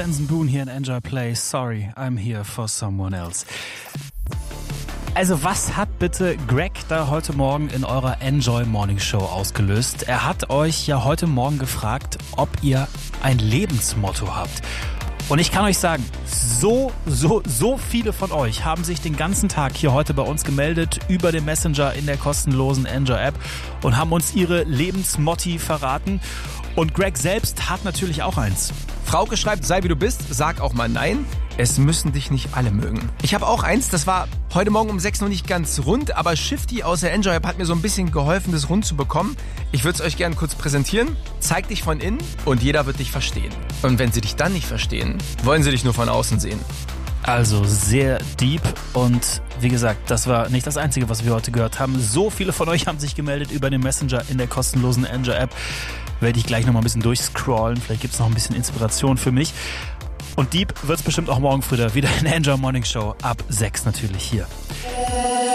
Benson Boone hier in Enjoy Play. Sorry, I'm here for someone else. Also was hat bitte Greg da heute Morgen in eurer Enjoy Morning Show ausgelöst? Er hat euch ja heute Morgen gefragt, ob ihr ein Lebensmotto habt. Und ich kann euch sagen, so viele von euch haben sich den ganzen Tag hier heute bei uns gemeldet über den Messenger in der kostenlosen Enjoy-App und haben uns ihre Lebensmotti verraten. Und Greg selbst hat natürlich auch eins. Frauke schreibt, sei wie du bist, sag auch mal nein. Es müssen dich nicht alle mögen. Ich habe auch eins, das war heute Morgen um 6 noch nicht ganz rund, aber Shifty aus der Enjoy-App hat mir so ein bisschen geholfen, das rund zu bekommen. Ich würde es euch gerne kurz präsentieren. Zeig dich von innen und jeder wird dich verstehen. Und wenn sie dich dann nicht verstehen, wollen sie dich nur von außen sehen. Also sehr deep und wie gesagt, das war nicht das Einzige, was wir heute gehört haben. So viele von euch haben sich gemeldet über den Messenger in der kostenlosen Enjoy-App. Werde ich gleich nochmal ein bisschen durchscrollen. Vielleicht gibt es noch ein bisschen Inspiration für mich. Und deep wird es bestimmt auch morgen früh wieder in der Enjoy Morning Show ab 6 natürlich hier.